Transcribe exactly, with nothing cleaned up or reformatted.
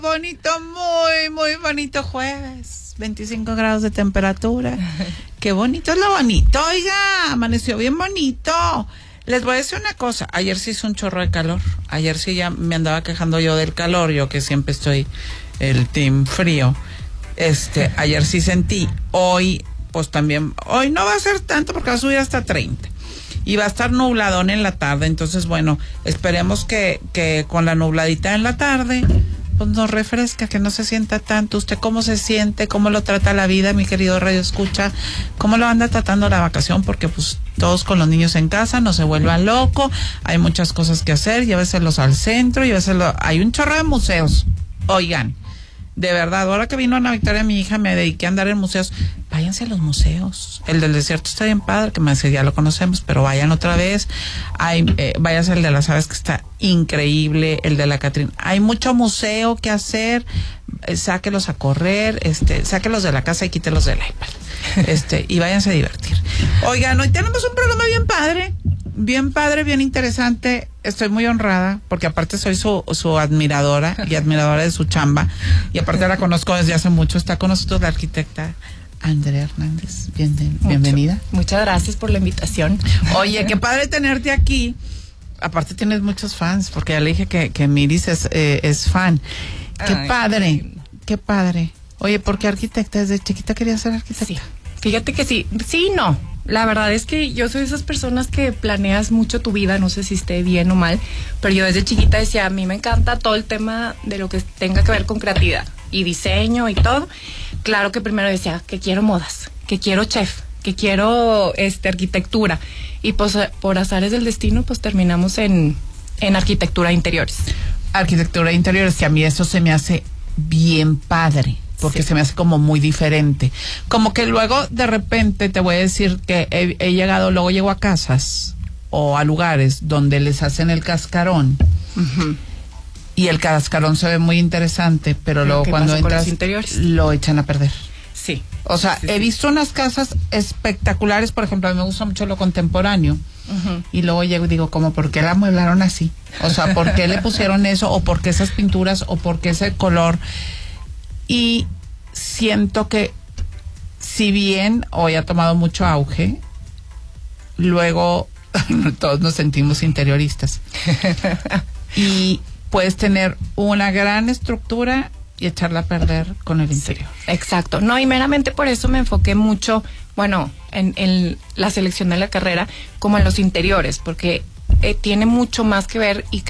Bonito, muy, muy bonito jueves. veinticinco grados de temperatura. Qué bonito es lo bonito, oiga. Amaneció bien bonito. Les voy a decir una cosa. Ayer sí hizo un chorro de calor. Ayer sí ya me andaba quejando yo del calor. Yo que siempre estoy el team frío. Este, ayer sí sentí. Hoy, pues también. Hoy no va a ser tanto porque va a subir hasta treinta. Y va a estar nubladón en la tarde. Entonces, bueno, esperemos que, que con la nubladita en la tarde pues nos refresca, que no se sienta tanto. ¿Usted cómo se siente? ¿Cómo lo trata la vida, mi querido Radio Escucha? ¿Cómo lo anda tratando la vacación? Porque pues todos con los niños en casa, no se vuelvan locos, hay muchas cosas que hacer, lléveselos al centro, lléveselos, hay un chorro de museos, oigan, de verdad, ahora que vino Ana Victoria, mi hija, me dediqué a andar en museos. Váyanse a los museos. El del desierto está bien padre, que me dice, ya lo conocemos, pero vayan otra vez. Hay, eh, váyanse al de las aves, que está increíble, el de la Catrina. Hay mucho museo que hacer. Eh, sáquelos a correr, este, sáquelos de la casa y quítelos del iPad. Este, y váyanse a divertir. Oigan, hoy tenemos un programa bien padre. Bien padre, bien interesante. Estoy muy honrada porque aparte soy su, su admiradora y admiradora de su chamba, y aparte la conozco desde hace mucho. Está con nosotros la arquitecta Andrea Hernández. Bien, bienvenida. Mucho, muchas gracias por la invitación. Oye, qué padre tenerte aquí. Aparte tienes muchos fans, porque ya le dije que, que Miris es, eh, es fan. Qué Ay, padre, qué padre. Oye, ¿por qué arquitecta? ¿Desde chiquita querías ser arquitecta? Sí. Fíjate que sí, sí, no. La verdad es que yo soy de esas personas que planeas mucho tu vida, no sé si esté bien o mal, pero yo desde chiquita decía, a mí me encanta todo el tema de lo que tenga que ver con creatividad y diseño y todo. Claro que primero decía que quiero modas, que quiero chef, que quiero este arquitectura, y pues por azares del destino pues terminamos en, en arquitectura de interiores. Arquitectura de interiores, que a mí eso se me hace bien padre. Porque sí, se me hace como muy diferente. Como que luego, de repente, te voy a decir que he, he llegado, luego llego a casas o a lugares donde les hacen el cascarón. Uh-huh. Y el cascarón se ve muy interesante, pero luego cuando entras, lo echan a perder. Sí. O sea, sí, he sí. visto unas casas espectaculares, por ejemplo, a mí me gusta mucho lo contemporáneo. Uh-huh. Y luego llego y digo, ¿cómo por qué la amueblaron así? O sea, ¿por qué le pusieron eso? ¿O por qué esas pinturas? ¿O por qué ese color? Y siento que si bien hoy ha tomado mucho auge, luego todos nos sentimos interioristas. Y puedes tener una gran estructura y echarla a perder con el interior. Sí, exacto. No, y meramente por eso me enfoqué mucho, bueno, en, en la selección de la carrera, como en los interiores, porque eh, tiene mucho más que ver y